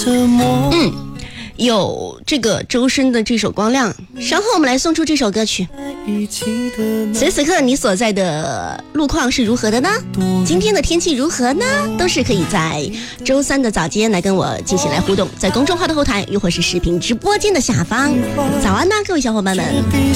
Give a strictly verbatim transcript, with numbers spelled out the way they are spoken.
嗯，有这个周深的这首《光亮》，稍后我们来送出这首歌曲。此时此刻你所在的路况是如何的呢？今天的天气如何呢？都是可以在周三的早间来跟我进行来互动，在公众号的后台又或是视频直播间的下方。早安呢，各位小伙伴们。